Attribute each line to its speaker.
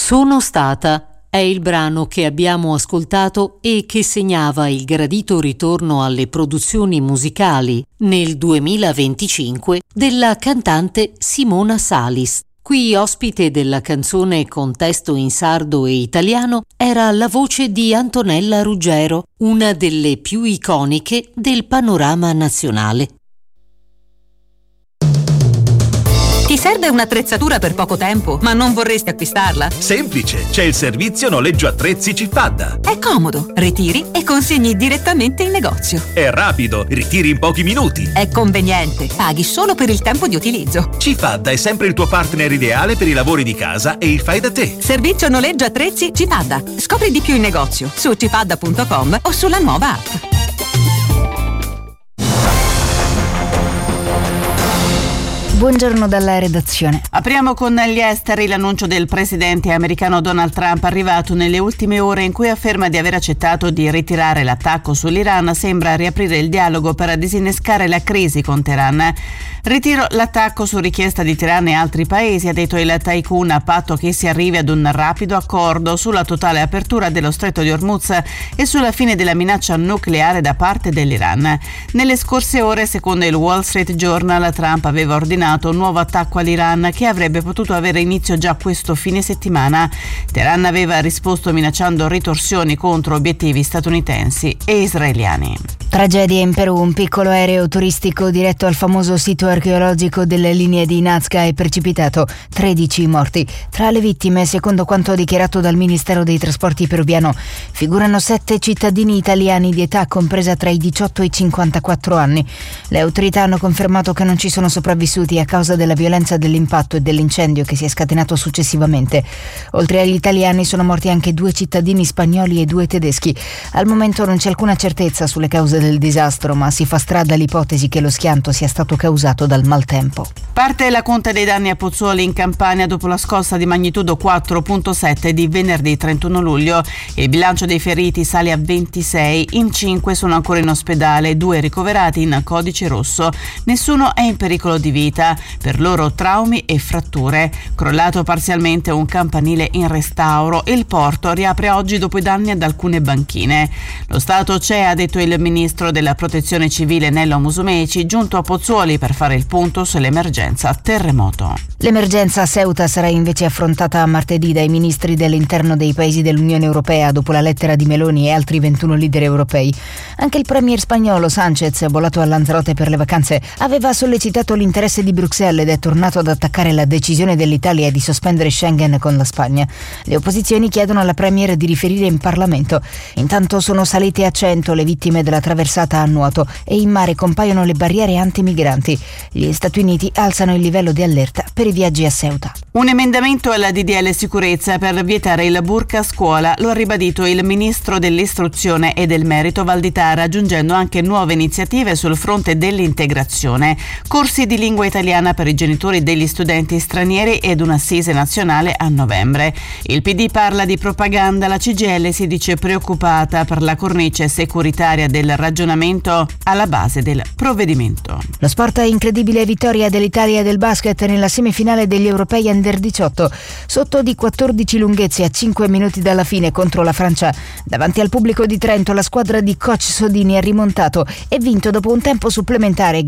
Speaker 1: Sono stata è il brano che abbiamo ascoltato e che segnava il gradito ritorno alle produzioni musicali nel 2025 della cantante Simona Salis. Qui ospite della canzone con testo in sardo e italiano era la voce di Antonella Ruggero, una delle più iconiche del panorama nazionale.
Speaker 2: Ti serve un'attrezzatura per poco tempo, ma non vorresti acquistarla?
Speaker 3: Semplice, c'è il servizio noleggio attrezzi Cifadda.
Speaker 2: È comodo, ritiri e consegni direttamente in negozio.
Speaker 3: È rapido, ritiri in pochi minuti.
Speaker 2: È conveniente, paghi solo per il tempo di utilizzo.
Speaker 3: Cifadda è sempre il tuo partner ideale per i lavori di casa e il fai da te.
Speaker 2: Servizio noleggio attrezzi Cifadda. Scopri di più in negozio su cifadda.com o sulla nuova app.
Speaker 4: Buongiorno dalla redazione.
Speaker 5: Apriamo con gli esteri. L'annuncio del presidente americano Donald Trump, arrivato nelle ultime ore, in cui afferma di aver accettato di ritirare l'attacco sull'Iran, sembra riaprire il dialogo per disinnescare la crisi con Teheran. Ritiro l'attacco su richiesta di Teheran e altri paesi, ha detto il tycoon, a patto che si arrivi ad un rapido accordo sulla totale apertura dello stretto di Hormuz e sulla fine della minaccia nucleare da parte dell'Iran. Nelle scorse ore, secondo il Wall Street Journal, Trump aveva ordinato un nuovo attacco all'Iran che avrebbe potuto avere inizio già questo fine settimana. Teheran aveva risposto minacciando ritorsioni contro obiettivi statunitensi e israeliani.
Speaker 4: Tragedia in Perù. Un piccolo aereo turistico diretto al famoso sito archeologico delle linee di Nazca è precipitato. 13 morti. Tra le vittime, secondo quanto dichiarato dal Ministero dei Trasporti peruviano, figurano 7 cittadini italiani di età compresa tra i 18 e i 54 anni. Le autorità hanno confermato che non ci sono sopravvissuti a causa della violenza dell'impatto e dell'incendio che si è scatenato successivamente. Oltre agli italiani sono morti anche 2 cittadini spagnoli e 2 tedeschi. Al momento non c'è alcuna certezza sulle cause del disastro, ma si fa strada l'ipotesi che lo schianto sia stato causato dal maltempo.
Speaker 5: Parte la conta dei danni a Pozzuoli in Campania dopo la scossa di magnitudo 4.7 di venerdì 31 luglio. Il bilancio dei feriti sale a 26, in 5 sono ancora in ospedale, 2 ricoverati in codice rosso. Nessuno è in pericolo di vita, per loro traumi e fratture. Crollato parzialmente un campanile in restauro, il porto riapre oggi dopo i danni ad alcune banchine. Lo Stato c'è, ha detto il ministro della Protezione Civile Nello Musumeci, giunto a Pozzuoli per fare il punto sull'emergenza terremoto.
Speaker 4: L'emergenza a Ceuta sarà invece affrontata martedì dai ministri dell'interno dei paesi dell'Unione Europea dopo la lettera di Meloni e altri 21 leader europei. Anche il premier spagnolo Sánchez, volato a Lanzarote per le vacanze, aveva sollecitato l'interesse di Bruxelles ed è tornato ad attaccare la decisione dell'Italia di sospendere Schengen con la Spagna. Le opposizioni chiedono alla premier di riferire in Parlamento. Intanto sono salite a 100 le vittime della traversata a nuoto e in mare compaiono le barriere antimigranti. Gli Stati Uniti alzano il livello di allerta per i viaggi a Ceuta.
Speaker 5: Un emendamento alla DDL sicurezza per vietare il burka a scuola lo ha ribadito il ministro dell'istruzione e del merito Valditara, aggiungendo anche nuove iniziative sul fronte dell'integrazione, corsi di lingua italiana per i genitori degli studenti stranieri ed un'assise nazionale a novembre. Il PD parla di propaganda, la CGIL si dice preoccupata per la cornice securitaria del ragionamento alla base del provvedimento.
Speaker 4: Lo sport è incredibile vittoria dell'Italia del basket nella semifinale degli europei Under 18, sotto di 14 lunghezze a 5 minuti dalla fine contro la Francia. Davanti al pubblico di Trento la squadra di coach Sodini ha rimontato e vinto dopo un tempo supplementare